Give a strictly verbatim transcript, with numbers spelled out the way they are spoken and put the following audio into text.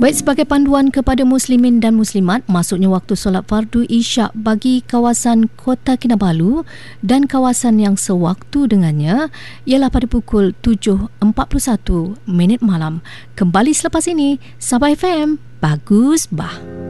Baik, sebagai panduan kepada muslimin dan muslimat, masuknya waktu solat fardu isyak bagi kawasan Kota Kinabalu dan kawasan yang sewaktu dengannya ialah pada pukul tujuh empat puluh satu minit malam. Kembali selepas ini, Sabah F M, Bagus Bah.